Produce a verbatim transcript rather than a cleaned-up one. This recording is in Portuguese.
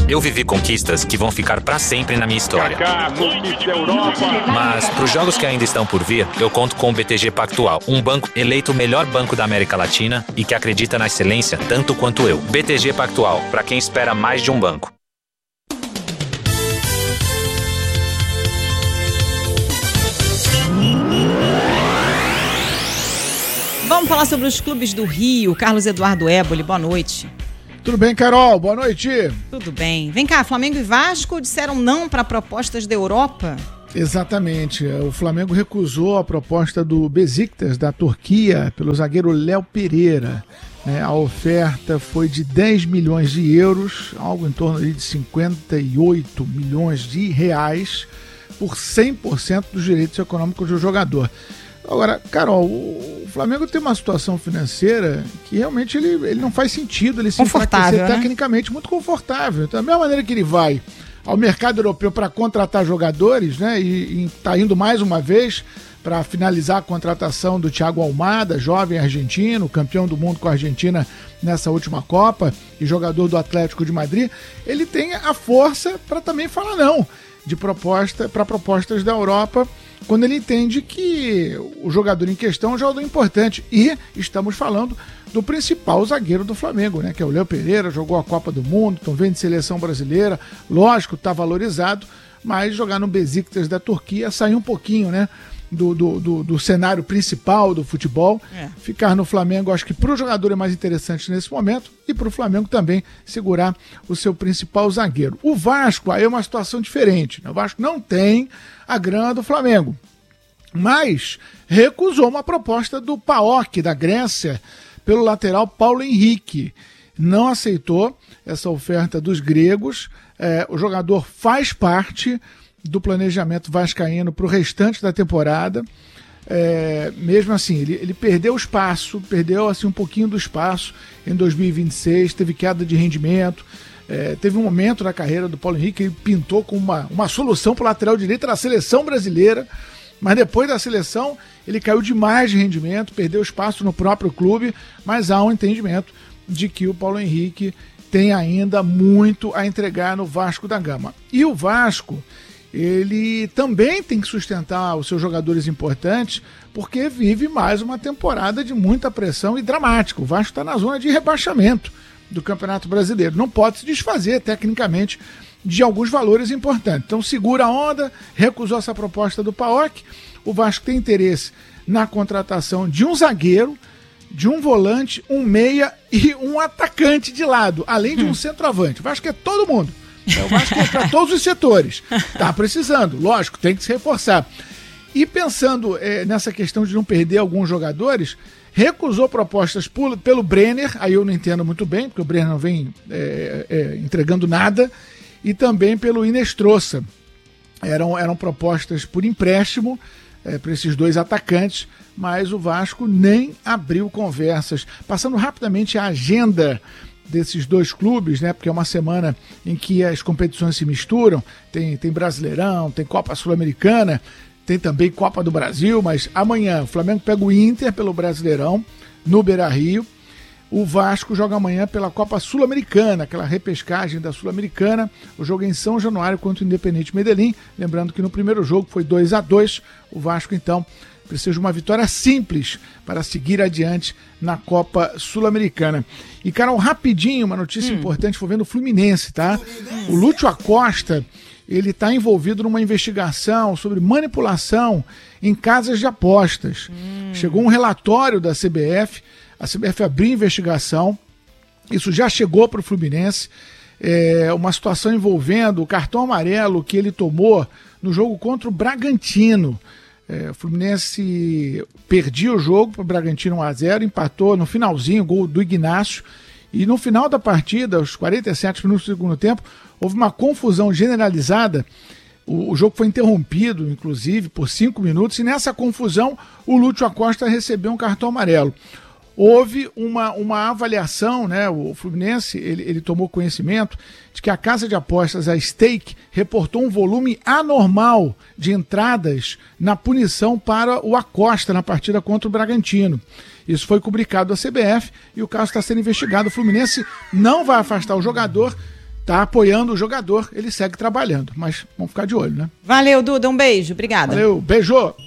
Eu vivi conquistas que vão ficar pra sempre na minha história. Kaká, conquista Europa. Mas pros jogos que ainda estão por vir, eu conto com o B T G Pactual, um banco eleito o melhor banco da América Latina e que acredita na excelência tanto quanto eu. B T G Pactual, pra quem espera mais de um banco. Vamos falar sobre os clubes do Rio. Carlos Eduardo Éboli, boa noite. Tudo bem, Carol? Boa noite. Tudo bem. Vem cá, Flamengo e Vasco disseram não para propostas da Europa? Exatamente. O Flamengo recusou a proposta do Besiktas, da Turquia, pelo zagueiro Léo Pereira. A oferta foi de dez milhões de euros, algo em torno de cinquenta e oito milhões de reais, por cem por cento dos direitos econômicos do jogador. Agora, Carol, o Flamengo tem uma situação financeira que realmente ele, ele não faz sentido ele se enfraquecer, né? Tecnicamente muito confortável. Então, da mesma maneira que ele vai ao mercado europeu para contratar jogadores, né, e está indo mais uma vez para finalizar a contratação do Thiago Almada, jovem argentino, campeão do mundo com a Argentina nessa última Copa e jogador do Atlético de Madrid, ele tem a força para também falar não de proposta para propostas da Europa, quando ele entende que o jogador em questão é um jogador importante. E estamos falando do principal zagueiro do Flamengo, né, que é o Léo Pereira, jogou a Copa do Mundo, então vem de seleção brasileira, lógico, está valorizado, mas jogar no Besiktas da Turquia, sair um pouquinho, né, do, do, do, do cenário principal do futebol, é. Ficar no Flamengo, acho que para o jogador é mais interessante nesse momento e para o Flamengo também segurar o seu principal zagueiro. O Vasco, aí é uma situação diferente, né? O Vasco não tem a grana do Flamengo, mas recusou uma proposta do P A O K da Grécia pelo lateral Paulo Henrique. Não aceitou essa oferta dos gregos. É, o jogador faz parte do planejamento vascaíno para o restante da temporada. É, mesmo assim, ele, ele perdeu o espaço, perdeu assim, um pouquinho do espaço em dois mil e vinte e seis, teve queda de rendimento. É, teve um momento na carreira do Paulo Henrique que ele pintou com uma, uma solução para o lateral direito da seleção brasileira, mas depois da seleção ele caiu demais de rendimento, perdeu espaço no próprio clube, mas há um entendimento de que o Paulo Henrique tem ainda muito a entregar no Vasco da Gama. E o Vasco, ele também tem que sustentar os seus jogadores importantes, porque vive mais uma temporada de muita pressão e dramática. O Vasco está na zona de rebaixamento do Campeonato Brasileiro. Não pode se desfazer, tecnicamente, de alguns valores importantes. Então segura a onda, recusou essa proposta do P A O K. O Vasco tem interesse na contratação de um zagueiro, de um volante, um meia e um atacante de lado, além de um centroavante. O Vasco é todo mundo. O Vasco é para todos os setores. Está precisando, lógico, tem que se reforçar. E pensando é, nessa questão de não perder alguns jogadores, recusou propostas por, pelo Brenner, aí eu não entendo muito bem, porque o Brenner não vem é, é, entregando nada, e também pelo Inestrosa. Eram, eram propostas por empréstimo é, para esses dois atacantes, mas o Vasco nem abriu conversas. Passando rapidamente a agenda desses dois clubes, né, porque é uma semana em que as competições se misturam, tem, tem Brasileirão, tem Copa Sul-Americana, tem também Copa do Brasil, mas amanhã o Flamengo pega o Inter pelo Brasileirão, no Beira-Rio. O Vasco joga amanhã pela Copa Sul-Americana, aquela repescagem da Sul-Americana. O jogo é em São Januário contra o Independente Medellín. Lembrando que no primeiro jogo foi dois a dois. O Vasco, então, precisa de uma vitória simples para seguir adiante na Copa Sul-Americana. E, Carol, rapidinho, uma notícia hum. importante envolvendo o Fluminense, tá? O Lúcio Acosta, ele está envolvido numa investigação sobre manipulação em casas de apostas. Hum. Chegou um relatório da C B F, a C B F abriu investigação, isso já chegou para o Fluminense, é uma situação envolvendo o cartão amarelo que ele tomou no jogo contra o Bragantino. É, o Fluminense perdia o jogo para o Bragantino um a zero, empatou no finalzinho, gol do Ignacio, e no final da partida, aos quarenta e sete minutos do segundo tempo, houve uma confusão generalizada. O, o jogo foi interrompido, inclusive, por cinco minutos, e nessa confusão o Lúcio Acosta recebeu um cartão amarelo. Houve uma, uma avaliação, né? O Fluminense ele, ele tomou conhecimento de que a casa de apostas, a Stake, reportou um volume anormal de entradas na punição para o Acosta na partida contra o Bragantino. Isso foi comunicado à C B F e o caso está sendo investigado. O Fluminense não vai afastar o jogador, tá apoiando o jogador, ele segue trabalhando, mas vamos ficar de olho, né? Valeu, Duda, um beijo, obrigada. Valeu, beijo!